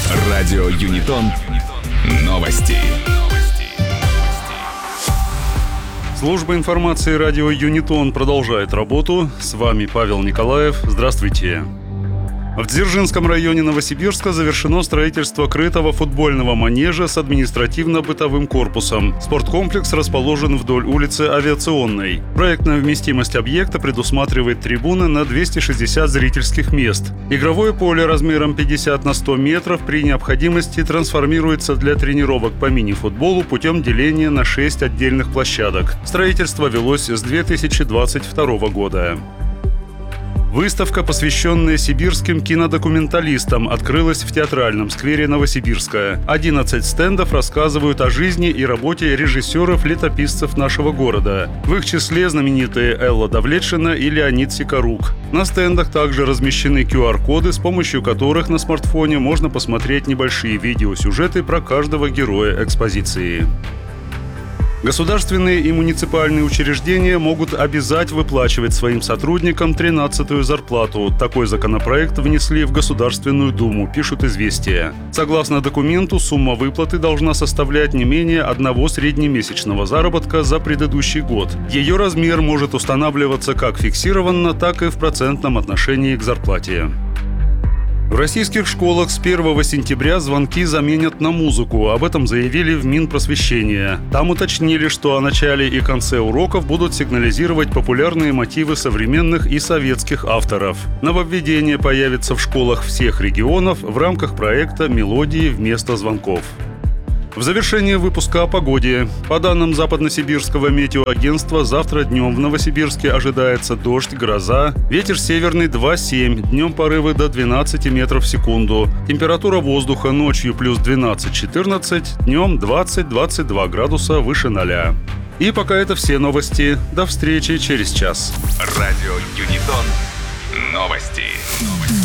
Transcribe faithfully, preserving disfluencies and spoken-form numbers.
Радио Юнитон. Новости. Служба информации радио Юнитон продолжает работу. С вами Павел Николаев. Здравствуйте. В Дзержинском районе Новосибирска завершено строительство крытого футбольного манежа с административно-бытовым корпусом. Спорткомплекс расположен вдоль улицы Авиационной. Проектная вместимость объекта предусматривает трибуны на двести шестьдесят зрительских мест. Игровое поле размером пятьдесят на сто метров при необходимости трансформируется для тренировок по мини-футболу путем деления на шесть отдельных площадок. Строительство велось с две тысячи двадцать второго года. Выставка, посвященная сибирским кинодокументалистам, открылась в театральном сквере Новосибирска. одиннадцать стендов рассказывают о жизни и работе режиссеров-летописцев нашего города. В их числе знаменитые Элла Давлетшина и Леонид Сикорук. На стендах также размещены ку ар-коды, с помощью которых на смартфоне можно посмотреть небольшие видеосюжеты про каждого героя экспозиции. Государственные и муниципальные учреждения могут обязать выплачивать своим сотрудникам тринадцатую зарплату. Такой законопроект внесли в Государственную Думу, пишут «Известия». Согласно документу, сумма выплаты должна составлять не менее одного среднемесячного заработка за предыдущий год. Ее размер может устанавливаться как фиксированно, так и в процентном отношении к зарплате. В российских школах с первого сентября звонки заменят на музыку. Об этом заявили в Минпросвещения. Там уточнили, что о начале и конце уроков будут сигнализировать популярные мотивы современных и советских авторов. Нововведение появится в школах всех регионов в рамках проекта «Мелодии вместо звонков». В завершение выпуска о погоде. По данным Западносибирского метеоагентства, завтра днем в Новосибирске ожидается дождь, гроза. Ветер северный два семь, днем порывы до двенадцати метров в секунду. Температура воздуха ночью плюс двенадцать-четырнадцать, днем двадцать-двадцать два градуса выше ноля. И пока это все новости. До встречи через час. Радио Юнитон. Новости.